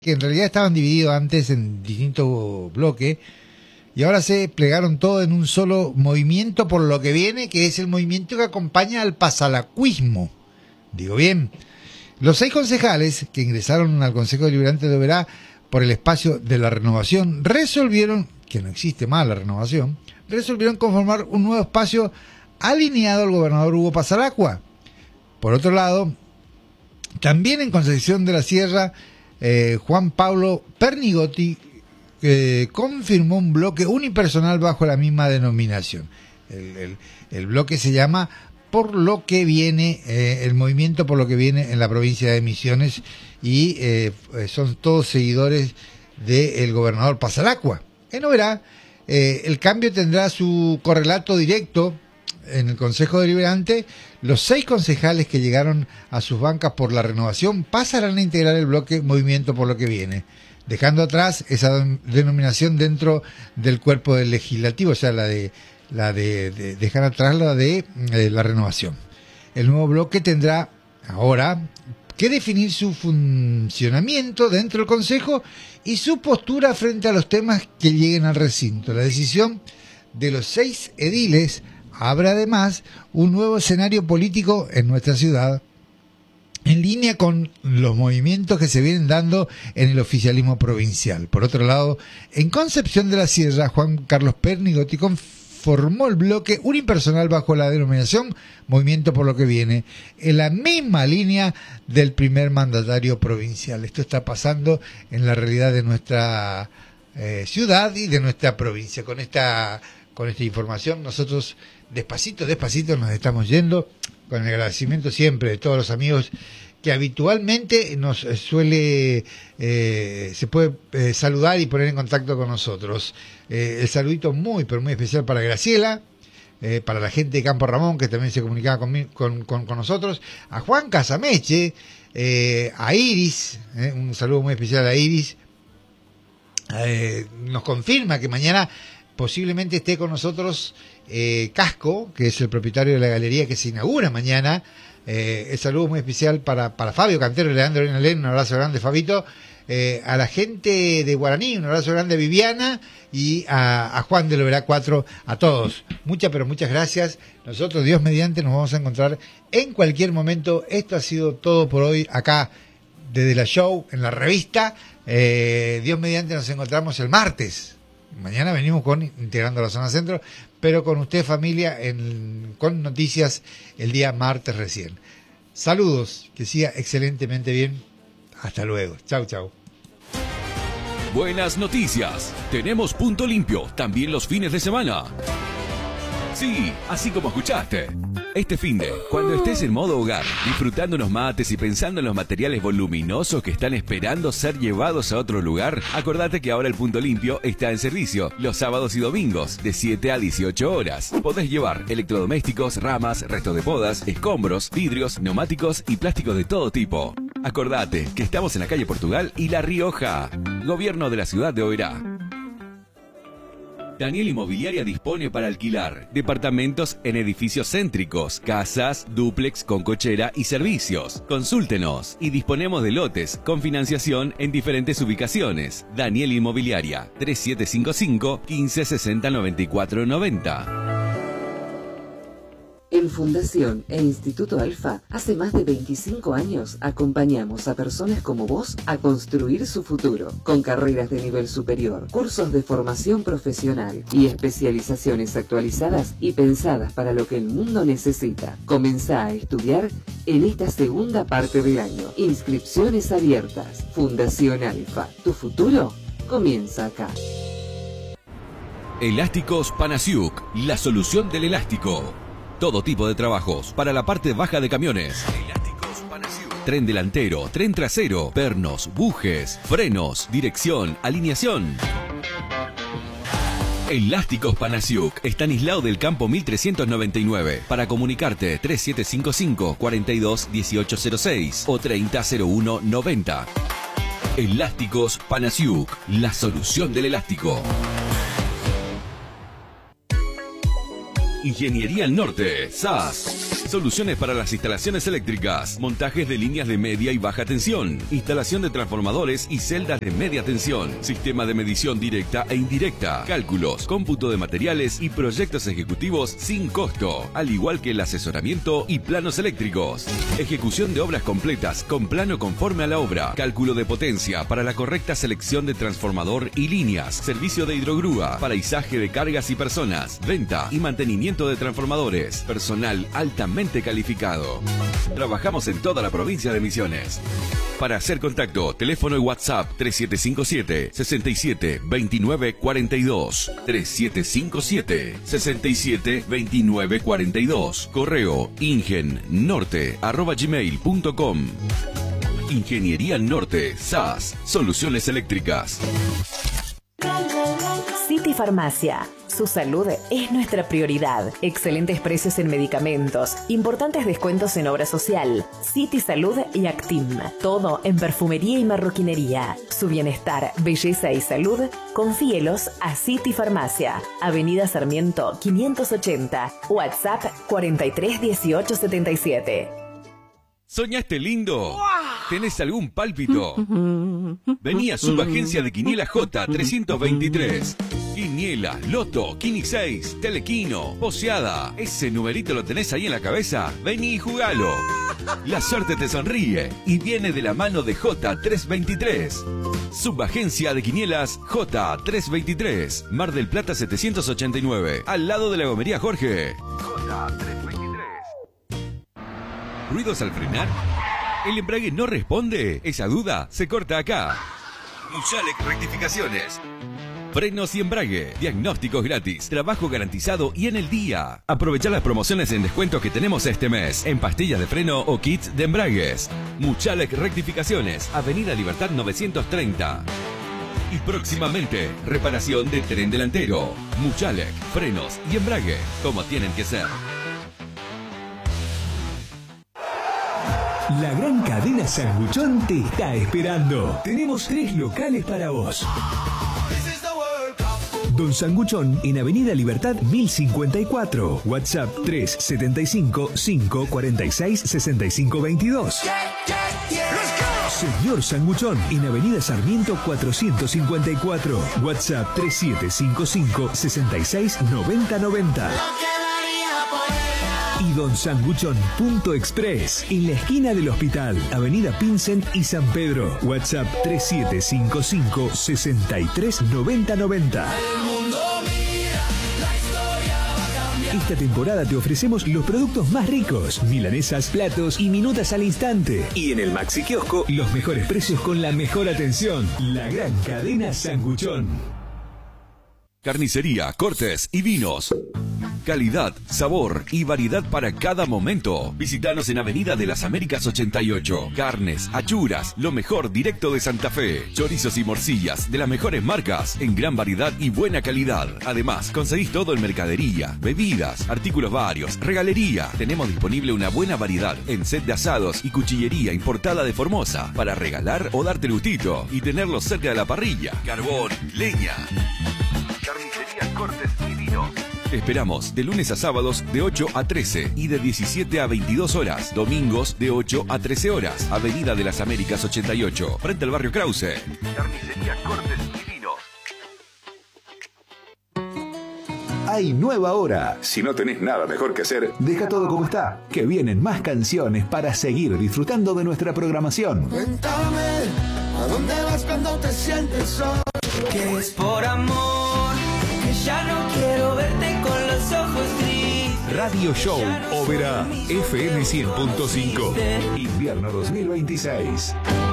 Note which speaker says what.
Speaker 1: que en realidad estaban divididos antes en distintos bloques y ahora se plegaron todo en un solo movimiento por lo que viene, que es el movimiento que acompaña al pasalacuismo. Digo bien, los 6 concejales que ingresaron al Consejo Deliberante de Oberá por el espacio de la renovación resolvieron, que no existe más la renovación, resolvieron conformar un nuevo espacio alineado al gobernador Hugo Pasalacua. Por otro lado, también en Concepción de la Sierra, Juan Pablo Pernigotti confirmó un bloque unipersonal bajo la misma denominación. El bloque se llama Por lo que viene, el movimiento Por lo que viene en la provincia de Misiones, y son todos seguidores del gobernador Pasalacua. En Oberá, el cambio tendrá su correlato directo en el Consejo Deliberante. Los 6 concejales que llegaron a sus bancas por la renovación pasarán a integrar el bloque Movimiento Por lo que viene, dejando atrás esa denominación dentro del cuerpo del legislativo, o sea, dejar atrás la de la renovación. El nuevo bloque tendrá ahora que definir su funcionamiento dentro del Consejo y su postura frente a los temas que lleguen al recinto. La decisión de los 6 ediles abre además un nuevo escenario político en nuestra ciudad, en línea con los movimientos que se vienen dando en el oficialismo provincial. Por otro lado, en Concepción de la Sierra, Juan Carlos Pernigotti formó el bloque unipersonal bajo la denominación Movimiento Por lo que viene, en la misma línea del primer mandatario provincial. Esto está pasando en la realidad de nuestra ciudad y de nuestra provincia. Con esta información nosotros despacito nos estamos yendo, con el agradecimiento siempre de todos los amigos que habitualmente nos se puede saludar y poner en contacto con nosotros. El saludito muy, pero muy especial para Graciela, para la gente de Campo Ramón, que también se comunicaba con nosotros, a Juan Casameche, a Iris, un saludo muy especial a Iris. Nos confirma que mañana posiblemente esté con nosotros Casco, que es el propietario de la galería que se inaugura mañana. El saludo muy especial para Fabio Cantero y Leandro Lenalén, un abrazo grande, Fabito. A la gente de Guaraní, un abrazo grande a Viviana y a Juan de Oberá 4, a todos. Muchas, pero muchas gracias. Nosotros, Dios mediante, nos vamos a encontrar en cualquier momento. Esto ha sido todo por hoy acá desde la show, en la revista. Dios mediante, nos encontramos el martes. Mañana venimos con Integrando la Zona Centro, pero con usted, familia, con noticias el día martes recién. Saludos, que siga excelentemente bien. Hasta luego. Chau, chau.
Speaker 2: Buenas noticias. Tenemos Punto Limpio también los fines de semana. Sí, así como escuchaste. Este finde, cuando estés en modo hogar, disfrutando unos mates y pensando en los materiales voluminosos que están esperando ser llevados a otro lugar, acordate que ahora el Punto Limpio está en servicio los sábados y domingos de 7 a 18 horas. Podés llevar electrodomésticos, ramas, restos de podas, escombros, vidrios, neumáticos y plásticos de todo tipo. Acordate que estamos en la calle Portugal y La Rioja. Gobierno de la ciudad de Oberá. Daniel Inmobiliaria dispone para alquilar departamentos en edificios céntricos, casas, dúplex con cochera y servicios. Consúltenos y disponemos de lotes con financiación en diferentes ubicaciones. Daniel Inmobiliaria, 3755 1560 94 90.
Speaker 3: En Fundación e Instituto Alfa, hace más de 25 años acompañamos a personas como vos a construir su futuro, con carreras de nivel superior, cursos de formación profesional y especializaciones actualizadas y pensadas para lo que el mundo necesita. Comenzá a estudiar en esta segunda parte del año. Inscripciones abiertas. Fundación Alfa, tu futuro comienza acá.
Speaker 2: Elásticos Panasiuk, la solución del elástico. Todo tipo de trabajos para la parte baja de camiones. Elásticos Panasiuk. Tren delantero, tren trasero, pernos, bujes, frenos, dirección, alineación. Elásticos Panasiuk, Estanislao del Campo 1399. Para comunicarte 3755 42 1806 o 3001 90. Elásticos Panasiuk, la solución del elástico. Ingeniería al Norte, SAS. Soluciones para las instalaciones eléctricas, montajes de líneas de media y baja tensión, instalación de transformadores y celdas de media tensión, sistema de medición directa e indirecta, cálculos, cómputo de materiales y proyectos ejecutivos sin costo, al igual que el asesoramiento y planos eléctricos. Ejecución de obras completas con plano conforme a la obra, cálculo de potencia para la correcta selección de transformador y líneas, servicio de hidrogrúa para izaje de cargas y personas, venta y mantenimiento de transformadores, personal altamente calificado. Trabajamos en toda la provincia de Misiones. Para hacer contacto, teléfono y WhatsApp 3757 67 29 42, 3757 67 29 42, correo ingennorte@gmail.com. Ingeniería Norte, SAS, soluciones eléctricas.
Speaker 4: City Farmacia. Su salud es nuestra prioridad. Excelentes precios en medicamentos, importantes descuentos en obra social, City Salud y Actim. Todo en perfumería y marroquinería. Su bienestar, belleza y salud, confíelos a City Farmacia. Avenida Sarmiento 580, WhatsApp 43 18 77.
Speaker 2: ¿Soñaste lindo? ¿Tenés algún pálpito? Vení a Subagencia de Quiniela J323. Quiniela, Loto, Quini 6, Telequino, Poseada. ¿Ese numerito lo tenés ahí en la cabeza? Vení y jugalo. La suerte te sonríe y viene de la mano de J323. Subagencia de Quinielas J323. Mar del Plata 789. Al lado de la gomería Jorge. J323. ¿Ruidos al frenar? ¿El embrague no responde? Esa duda se corta acá. Muchalex Rectificaciones. Frenos y embrague, diagnósticos gratis, trabajo garantizado y en el día. Aprovechar las promociones en descuentos que tenemos este mes en pastillas de freno o kits de embragues. Muchalex Rectificaciones, Avenida Libertad 930. Y próximamente, reparación de tren delantero. Muchalex, frenos y embrague, como tienen que ser.
Speaker 5: La gran cadena Sanguchón te está esperando. Tenemos 3 locales para vos. Don Sanguchón en Avenida Libertad 1054. WhatsApp 375 546 6522. Señor Sanguchón en Avenida Sarmiento 454. WhatsApp 3755 66 90 90. Y Don Sanguchón .express en la esquina del hospital, Avenida Pincent y San Pedro. WhatsApp 3755 63 90 90. Esta temporada te ofrecemos los productos más ricos, milanesas, platos y minutas al instante. Y en el Maxi Kiosco, los mejores precios con la mejor atención. La gran cadena Sanguchón.
Speaker 2: Carnicería, cortes y vinos. Calidad, sabor y variedad para cada momento. Visítanos en Avenida de las Américas 88. Carnes, achuras, lo mejor directo de Santa Fe. Chorizos y morcillas de las mejores marcas en gran variedad y buena calidad. Además, conseguís todo en mercadería, bebidas, artículos varios, regalería. Tenemos disponible una buena variedad en set de asados y cuchillería importada de Formosa para regalar o darte el gustito y tenerlos cerca de la parrilla. Carbón, leña. Carnicería, cortes y vinos. Te esperamos de lunes a sábados de 8 a 13 y de 17 a 22 horas. Domingos de 8 a 13 horas. Avenida de las Américas 88, frente al barrio Krause. Carnicería, cortes y vinos.
Speaker 5: Hay nueva hora. Si no tenés nada mejor que hacer, deja todo como está, que vienen más canciones para seguir disfrutando de nuestra programación.
Speaker 6: Cuéntame, ¿a dónde vas cuando te sientes solo?
Speaker 7: Que es por amor, que ya no quiero verte con los ojos gris.
Speaker 5: Radio Show Ópera FM 100.5. Invierno 2026.